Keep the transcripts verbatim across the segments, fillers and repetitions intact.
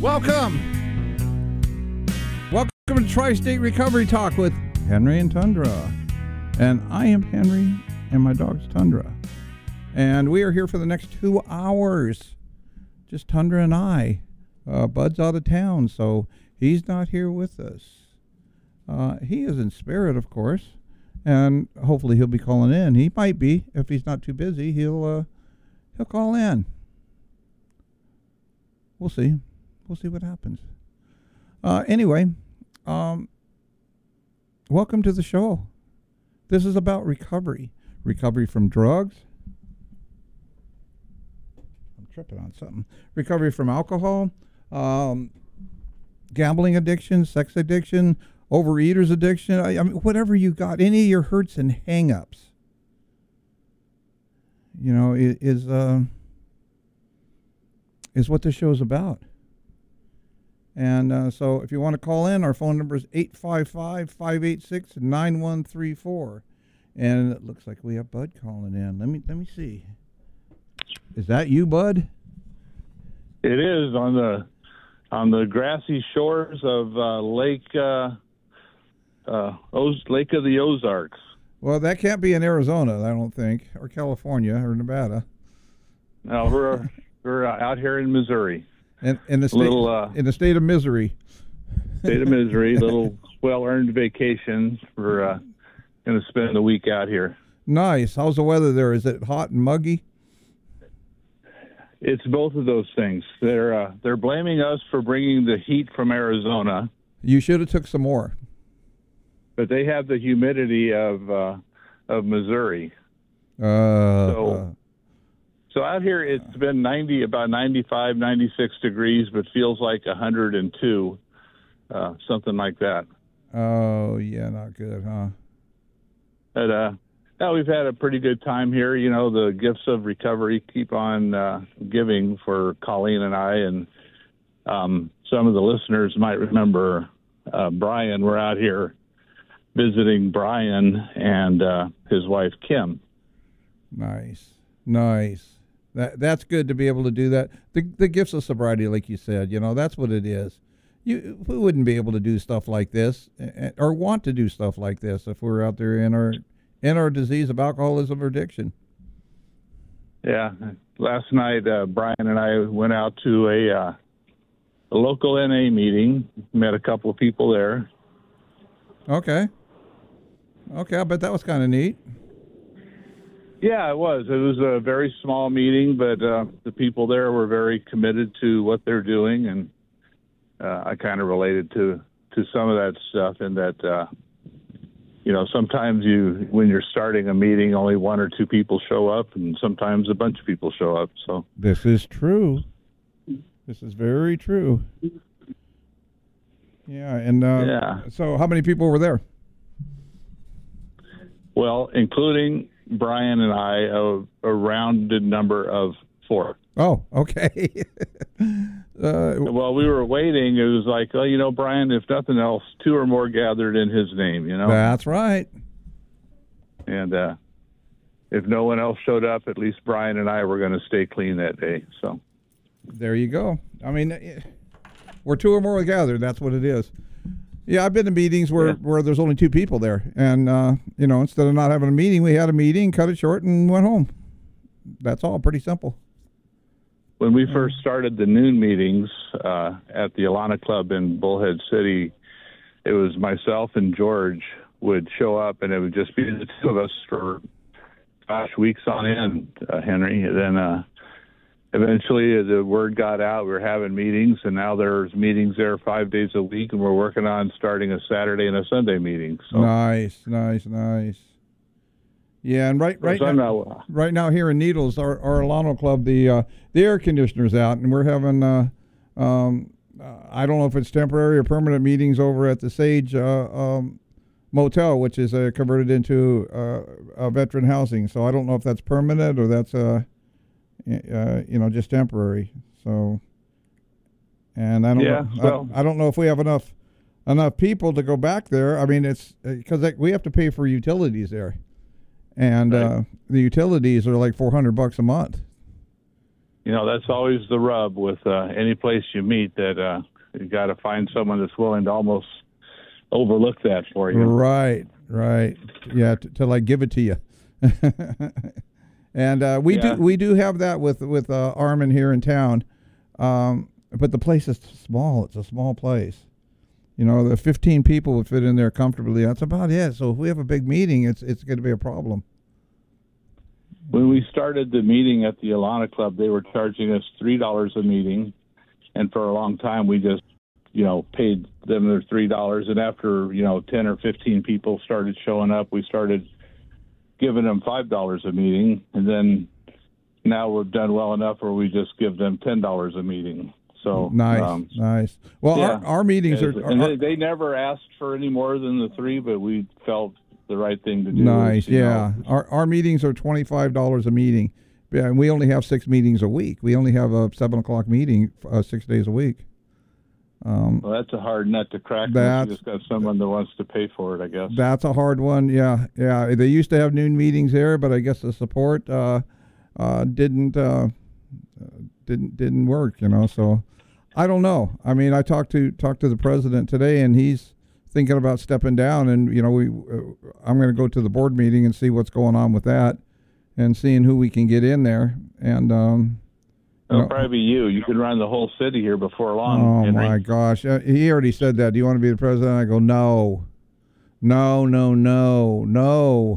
Welcome. Welcome to Tri-State Recovery Talk with Henry and Tundra. And I am Henry, and my dog's Tundra. And we are here for the next two hours. Just Tundra and I. Uh, Bud's out of town, so he's not here with us. Uh, he is in spirit, of course, and hopefully he'll be calling in. He might be. If he's not too busy, he'll uh, he'll call in. We'll see. We'll see what happens. Uh, anyway, um, welcome to the show. This is about recovery. Recovery from drugs. I'm tripping on something. Recovery from alcohol, um, gambling addiction, sex addiction, overeaters addiction. I, I mean, whatever you got, any of your hurts and hang-ups, you know, is uh, is what this show is about. And uh, so if you want to call in, our phone number is eight five five, five eight six, nine one three four. And it looks like we have Bud calling in. Let me let me see. Is that you, Bud? It is on the on the grassy shores of uh, Lake uh, uh, Oz- Lake of the Ozarks. Well, that can't be in Arizona, I don't think, or California, or Nevada. No, we're we're out here in Missouri. In, in the state, little, uh, in the state of misery. State of misery. Little well-earned vacation. We're uh, going to spend the week out here. Nice. How's the weather there? Is it hot and muggy? It's both of those things. They're uh, they're blaming us for bringing the heat from Arizona. You should have took some more. But they have the humidity of uh, of Missouri. Uh, so. uh, So out here, it's been ninety, about ninety-five, ninety-six degrees, but feels like one hundred two, uh, something like that. Oh, yeah, not good, huh? But uh, no, we've had a pretty good time here. You know, the gifts of recovery keep on uh, giving for Colleen and I, and um, some of the listeners might remember uh, Brian. We're out here visiting Brian and uh, his wife, Kim. Nice, nice. That that's good to be able to do that. The the gifts of sobriety, like you said, you know, that's what it is. You we wouldn't be able to do stuff like this or want to do stuff like this if we were out there in our in our disease of alcoholism or addiction. Yeah, last night uh, Brian and I went out to a, uh, a local N A meeting. Met a couple of people there. Okay. Okay, I bet that was kind of neat. Yeah, it was. It was a very small meeting, but uh, the people there were very committed to what they're doing, and uh, I kind of related to, to some of that stuff in that, uh, you know, sometimes you, when you're starting a meeting, only one or two people show up, and sometimes a bunch of people show up. So this is true. This is very true. Yeah, and uh, yeah. So how many people were there? Well, including Brian and I, a, a rounded number of four. Oh, okay. uh, well, we were waiting. It was like, oh, you know, Brian, if nothing else, two or more gathered in his name, you know? That's right. And uh, if no one else showed up, at least Brian and I were going to stay clean that day. So there you go. I mean, we're two or more gathered. That's what it is. Yeah, I've been to meetings where, yeah. where there's only two people there. And, uh, you know, instead of not having a meeting, we had a meeting, cut it short, and went home. That's all. Pretty simple. When we first started the noon meetings uh, at the Alana Club in Bullhead City, it was myself and George would show up, and it would just be the two of us for, gosh, weeks on end, uh, Henry. And then uh, eventually the word got out. We were having meetings, and now there's meetings there five days a week, and we're working on starting a Saturday and a Sunday meeting. So. Nice, nice, nice. Yeah, and right, right, now, not, right now here in Needles, our, our Alano Club, the uh, the air conditioner's out, and we're having, uh, um, uh, I don't know if it's temporary or permanent meetings over at the Sage uh, um, Motel, which is uh, converted into uh, a veteran housing. So I don't know if that's permanent or that's uh, uh, you know, just temporary. So, and I don't yeah, know, well, I, I don't know if we have enough enough people to go back there. I mean, it's because uh, we have to pay for utilities there. And right. uh, the utilities are like four hundred bucks a month. you know, that's always the rub with uh, any place you meet, that uh, you got to find someone that's willing to almost overlook that for you. Right, right. Yeah, to, to like give it to you. And uh, we yeah. do we do have that with with uh, Armin here in town, um, but the place is small. It's a small place. You know, the fifteen people would fit in there comfortably. That's about it. So if we have a big meeting, it's it's going to be a problem. When we started the meeting at the Alana Club, they were charging us three dollars a meeting, and for a long time we just, you know, paid them their three dollars. And after, you know, ten or fifteen people started showing up, we started giving them five dollars a meeting, and then now we've done well enough where we just give them ten dollars a meeting. So nice, um, nice. Well, yeah. our, our meetings are, and are they, they never asked for any more than the three, but we felt the right thing to do. Nice, is, yeah. know. Our our meetings are twenty five dollars a meeting, yeah, and we only have six meetings a week. We only have a seven o'clock meeting uh, six days a week. Um, well, that's a hard nut to crack. That's you just got someone that wants to pay for it, I guess. That's a hard one. Yeah, yeah. They used to have noon meetings there, but I guess the support uh, uh, didn't uh, didn't didn't work. You know, so I don't know. I mean, I talked to talked to the president today, and he's thinking about stepping down. And you know, we uh, I'm going to go to the board meeting and see what's going on with that, and seeing who we can get in there. And um, It'll no. probably be you. You could run the whole city here before long. Oh, Henry. my gosh. Uh, he already said that. Do you want to be the president? I go, no. No, no, no, no.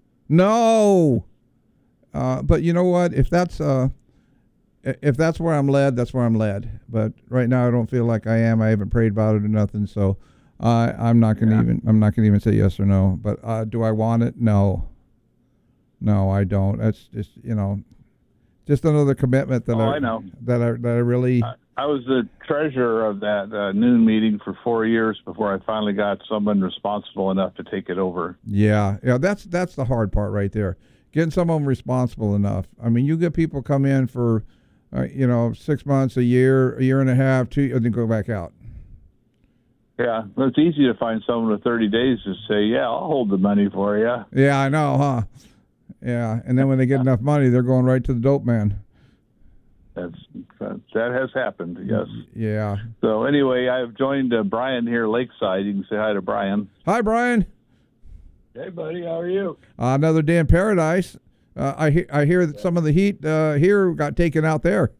No. Uh, but you know what? If that's uh, if that's where I'm led, that's where I'm led. But right now I don't feel like I am. I haven't prayed about it or nothing. So uh, I'm not going to yeah. even I'm not going to even say yes or no. But uh, do I want it? No. No, I don't. That's just, you know, just another commitment that oh, I, I know that I that I really. I, I was the treasurer of that uh, noon meeting for four years before I finally got someone responsible enough to take it over. Yeah, yeah, that's that's the hard part right there. Getting someone responsible enough. I mean, you get people come in for, uh, you know, six months, a year, a year and a half, two, and then go back out. Yeah, well, it's easy to find someone with thirty days to say, "Yeah, I'll hold the money for you." Yeah, I know, huh? Yeah, and then when they get enough money, they're going right to the dope man. That's that has happened, yes. Yeah. So anyway, I've joined uh, Brian here lakeside. You can say hi to Brian. Hi, Brian. Hey, buddy. How are you? Uh, another day in paradise. Uh, I he I hear that some of the heat uh, here got taken out there.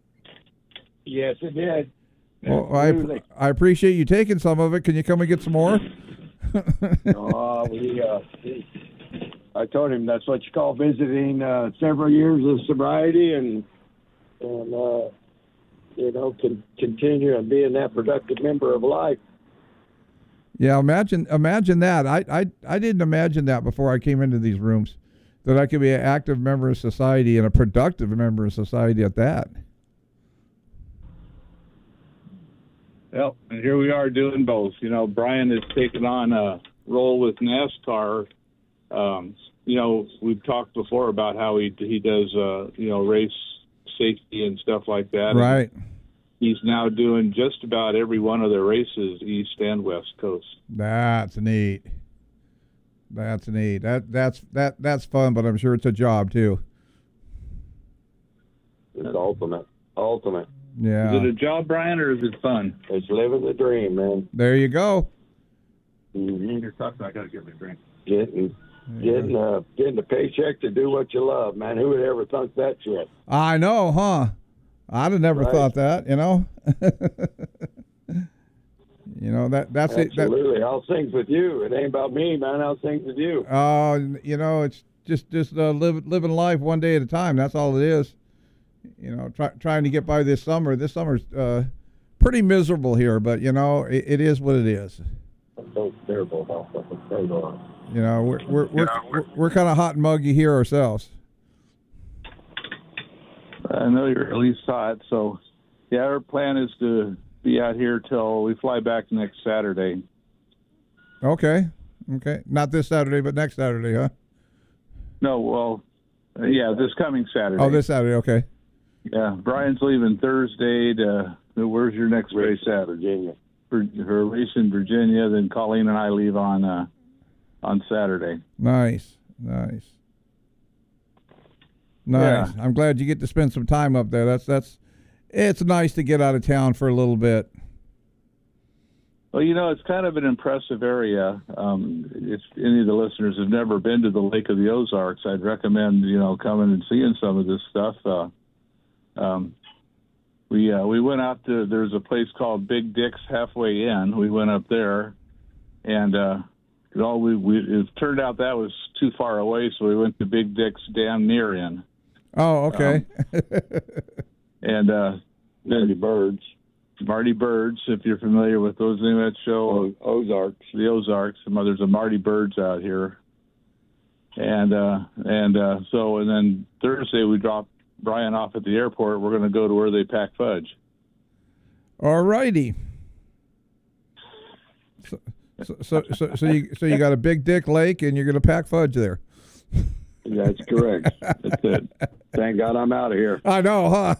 Yes, it did. Well, I I appreciate you taking some of it. Can you come and get some more? Oh, we. Uh, I told him that's what you call visiting uh, several years of sobriety and and uh, you know con- continue and being that productive member of life. Yeah, imagine imagine that. I, I I didn't imagine that before I came into these rooms, that I could be an active member of society and a productive member of society at that. Well, and here we are doing both. You know, Brian has taken on a role with NASCAR. Um, you know, we've talked before about how he he does uh, you know race safety and stuff like that. Right. And he's now doing just about every one of their races, East and West Coast. That's neat. That's neat. That that's that that's fun, but I'm sure it's a job too. It's ultimate. Ultimate. Yeah. Is it a job, Brian, or is it fun? It's living the dream, man. There you go. Mm-hmm. You're talking. I gotta get me a drink. Getting, yeah. getting, uh, getting a paycheck to do what you love, man. Who would ever thunk that shit? I know, huh? I'd have never right. thought that. You know. You know that that's Absolutely. it. Absolutely, I'll sing with you. It ain't about me, man. I'll sing with you. Oh, uh, you know, it's just just uh, live, living life one day at a time. That's all it is. You know, try, trying to get by this summer. This summer's uh, pretty miserable here, but you know, it, it is what it is. That's so terrible. That's terrible. You know, we're we're we're we're, we're kind of hot and muggy here ourselves. I know you're at least hot, so yeah, our plan is to be out here till we fly back next Saturday. Okay, okay, not this Saturday, but next Saturday, huh? No, well, uh, yeah, this coming Saturday. Oh, this Saturday, okay. Yeah, Brian's leaving Thursday to. Where's your next race at? Virginia. For, for a race in Virginia. Then Colleen and I leave on uh, on Saturday. Nice, nice. Nice. Yeah. I'm glad you get to spend some time up there. That's that's. It's nice to get out of town for a little bit. Well, you know, it's kind of an impressive area. Um, if any of the listeners have never been to the Lake of the Ozarks, I'd recommend, you know, coming and seeing some of this stuff. Uh, um, we uh, we went out to, there's a place called Big Dick's Halfway Inn. We went up there, and uh, it, all we, we, it turned out that was too far away, so we went to Big Dick's Damn Near Inn. Oh, okay. Um, and uh, Marty Birds. Marty Birds, if you're familiar with those, name of that show. O- Ozarks. The Ozarks. There's a Marty Birds out here. And uh, and uh, so, and then Thursday we dropped Brian off at the airport. We're going to go to where they pack fudge. All righty. So, so, so, so, so you so you got a Big Dick Lake, and you're going to pack fudge there. That's correct. That's it. Thank God I'm out of here. I know, huh?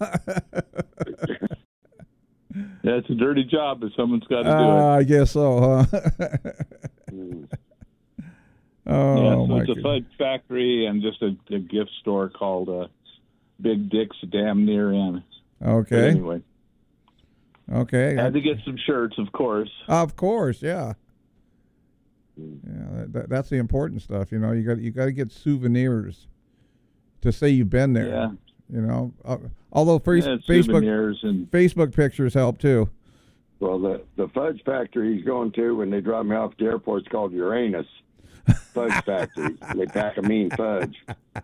Yeah, it's a dirty job, but someone's got to do uh, it. I guess so, huh? Mm. Oh, yeah, so my it's a goodness. fudge factory and just a, a gift store called uh, Big Dick's Damn Near Inn. But Okay. anyway, Okay. had to get some shirts, of course. Of course, yeah. Yeah, that, that, that's the important stuff. You know, you got you got to get souvenirs to say you've been there. Yeah. You know, uh, although face, Yeah, Facebook souvenirs and Facebook pictures help too. Well, the, the fudge factory he's going to when they drop me off at the airport is called Uranus Fudge Factory. They pack a mean fudge.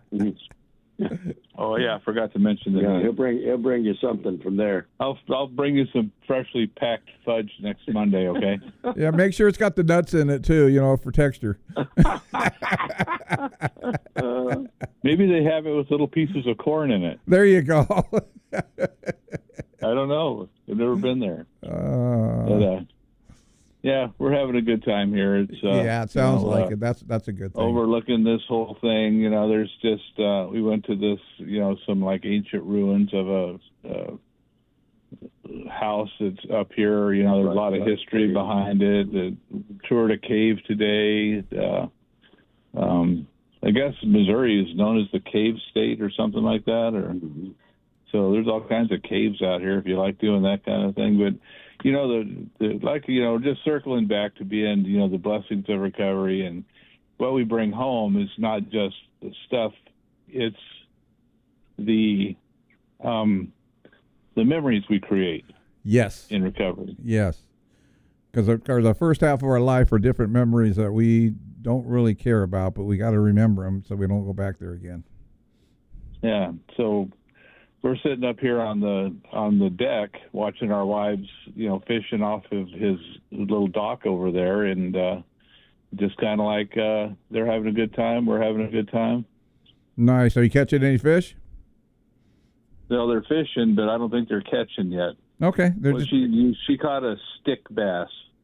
oh yeah, I forgot to mention that. Yeah, he'll bring he'll bring you something from there. I'll I'll bring you some freshly packed fudge next Monday. Okay. Yeah, make sure it's got the nuts in it too. You know, for texture. Uh, Maybe they have it with little pieces of corn in it. There you go. I don't know. I've never been there. Uh, But uh, yeah, we're having a good time here. It's uh, yeah, it sounds you know, like uh, it. That's that's a good thing. overlooking this whole thing. You know, there's just uh, we went to this, you know, some like ancient ruins of a, a house that's up here. You know, there's a lot of history behind it. The, toured a cave today. Uh, um, I guess Missouri is known as the Cave State or something like that. Or so there's all kinds of caves out here if you like doing that kind of thing. But you know, the, the like you know, just circling back to being, you know, the blessings of recovery and what we bring home is not just the stuff; it's the um, the memories we create. Yes. In recovery. Yes. Because the first half of our life are different memories that we don't really care about, but we got to remember them so we don't go back there again. Yeah. So we're sitting up here on the on the deck watching our wives, you know, fishing off of his little dock over there, and uh, just kind of like uh, they're having a good time. We're having a good time. Nice. Are you catching any fish? No, they're fishing, but I don't think they're catching yet. Okay. They're Well, just, she you, she caught a stick bass.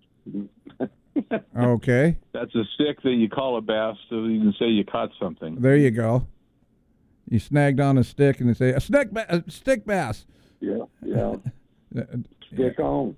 okay. That's a stick that you call a bass, so you can say you caught something. There you go. You snagged on a stick and they say a stick, ba- a stick bass. yeah, yeah. Stick on.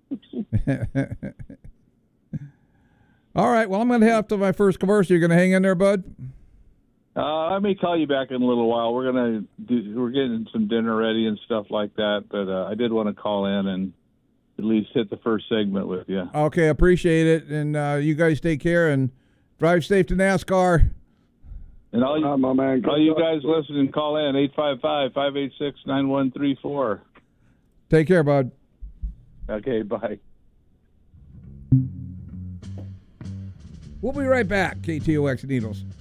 All right. Well, I'm going to head up to my first commercial. You're going to hang in there, bud? Uh, I may call you back in a little while. We're gonna do, we're getting some dinner ready and stuff like that. But uh, I did want to call in and at least hit the first segment with you. Okay. Appreciate it. And uh, you guys take care and drive safe to NASCAR. And all you, Hi, my man. all you guys listening, call in eight five five, five eight six, nine one three four. Take care, bud. Okay, bye. We'll be right back. K T O X Needles.